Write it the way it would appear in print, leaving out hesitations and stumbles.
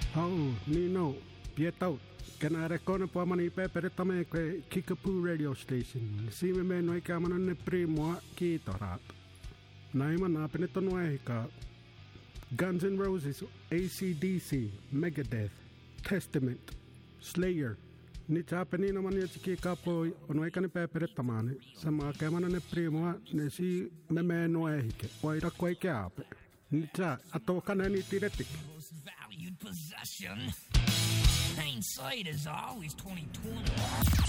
Oh, Nino, Pietau. Kena rekone po mani pepere tame kwe Kickapoo radio station. Sime me noi kamana ne primo kitorat. Naima na peneto noeka. Guns N' Roses, AC/DC, Megadeth, Testament, Slayer. Ni chapeni na mani chiki kapo noeka ne pepere tamane. Sama kamana ne primo ne si me noeke. Oira kwe kape. Ni cha atokana ni tiretik. Valued possession. Hindsight is always 20/20.